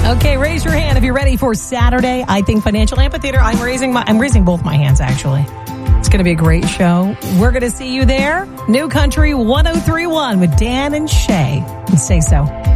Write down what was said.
Okay, raise your hand if you're ready for Saturday. I Think Financial Amphitheater. I'm raising both my hands, actually. It's going to be a great show. We're going to see you there. New Country 103.1 with Dan and Shay. And say so.